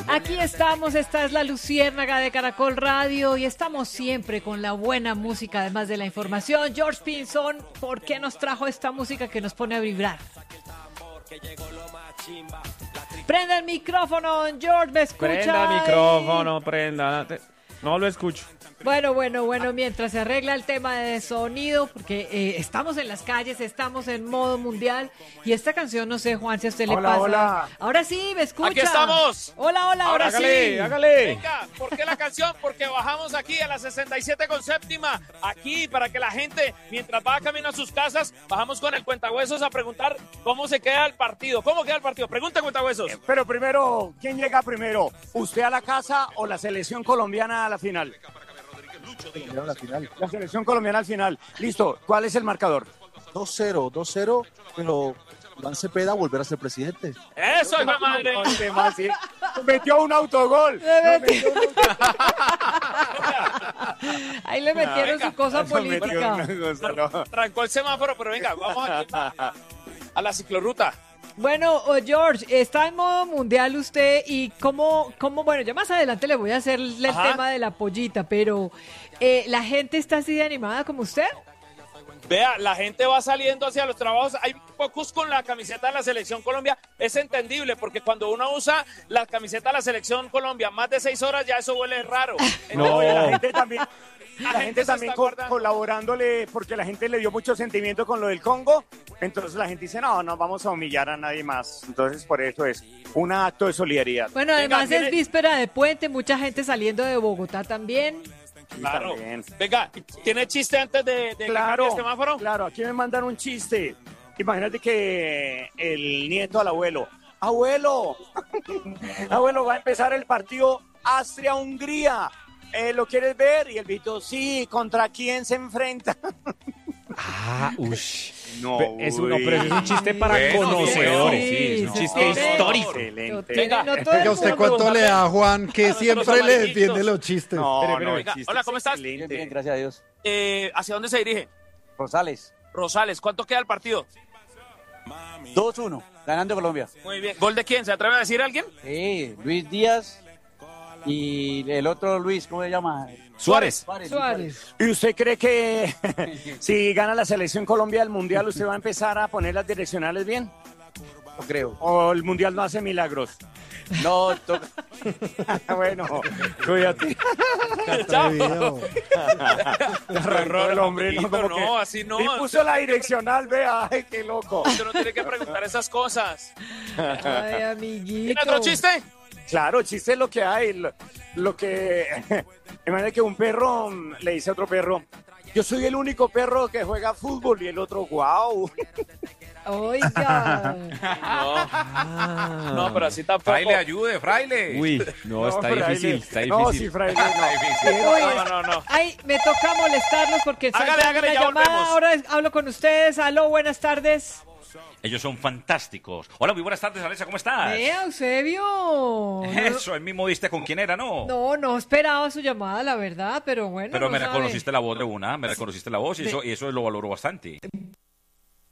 Aquí estamos, esta es la Luciérnaga de Caracol Radio y estamos siempre con la buena música, además de la información. George Pinzón, ¿por qué nos trajo esta música que nos pone a vibrar? Prenda el micrófono, George, ¿me escucha? Prenda el micrófono, prenda. No lo escucho. Bueno, mientras se arregla el tema de sonido, porque estamos en las calles, estamos en modo mundial, y esta canción, no sé, Juan, si a usted le pasa. Hola. Ahora sí, ¿me escucha? ¡Aquí estamos! Hola, ahora sí. Hágale. Venga, ¿por qué la canción? Porque bajamos aquí a la 67 con séptima, aquí para que la gente, mientras va camino a sus casas, bajamos con el Cuentahuesos a preguntar cómo se queda el partido. ¿Cómo queda el partido? Pregunta, Cuentahuesos. Pero primero, ¿quién llega primero? ¿Usted a la casa o la selección colombiana a la final? La selección colombiana al final. Listo, ¿cuál es el marcador? 2-0, pero Iván Cepeda volverá a ser presidente. ¡Eso, hijo de madre! Metió un autogol. Ahí le metieron su cosa política. Trancó el semáforo, pero venga, vamos aquí a la ciclorruta. Bueno, George, está en modo mundial usted y bueno, ya más adelante le voy a hacer el tema de la pollita, pero ¿la gente está así de animada como usted? Vea, la gente va saliendo hacia los trabajos. Hay pocos con la camiseta de la Selección Colombia. Es entendible, porque cuando uno usa la camiseta de la Selección Colombia más de 6 horas, ya eso huele raro. No, la gente también... La gente también colaborándole, porque la gente le dio mucho sentimiento con lo del Congo, entonces la gente dice, no vamos a humillar a nadie más, entonces por eso es un acto de solidaridad. Bueno, además es víspera de puente, mucha gente saliendo de Bogotá también. Claro, también. Venga, ¿tiene chiste antes de Claro, el semáforo? claro, aquí me mandan un chiste, imagínate que el nieto al abuelo, abuelo, va a empezar el partido Austria-Hungría. ¿Lo quieres ver? Y el Vito, sí, ¿contra quién se enfrenta? Pero es un chiste para conocedores, sí, es un chiste histórico. Excelente. Venga, Oiga, ¿usted cuánto le da a Juan que siempre le defiende los chistes? Venga, hola, ¿cómo estás? Excelente. Bien, gracias a Dios. ¿Hacia dónde se dirige? Rosales, Rosales, ¿cuánto queda el partido? 2-1, ganando Colombia. Muy bien. ¿Gol de quién? ¿Se atreve a decir alguien? Sí, Luis Díaz y el otro Luis, ¿cómo se llama? Suárez. Suárez. ¿Y usted cree que si gana la selección Colombia del Mundial, usted va a empezar a poner las direccionales bien? No creo. ¿O el Mundial no hace milagros? No, toca. Bueno, cuídate. Chao. Arrancó el hombre, ¿no? Como que- No, así no. Y puso la direccional, vea, ay, qué loco. Usted no tiene que preguntar esas cosas. Ay, amiguito. ¿Tiene otro chiste? Claro, chiste es lo que hay, lo que... Imagínate que un perro le dice a otro perro, yo soy el único perro que juega fútbol, y el otro, wow. Oiga. No, pero así tampoco. Fraile, ayude, fraile. Uy, no, está fraile. difícil. No, sí, fraile, no. No. Ay, me toca molestarlos porque Hágale, salta una ya llamada. volvemos. Ahora hablo con ustedes. Aló, buenas tardes. Ellos son fantásticos. Hola, muy buenas tardes, Alexa, ¿cómo estás? Eusebio. Eso, el mismo diste con quién era, ¿no? No esperaba su llamada, la verdad, pero bueno. Pero no me sabe. reconociste la voz de una, me reconociste la voz y eso lo valoro bastante.